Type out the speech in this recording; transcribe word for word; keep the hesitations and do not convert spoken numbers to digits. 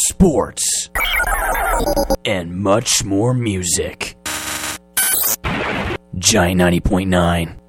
sports, and much more music. Giant ninety point nine.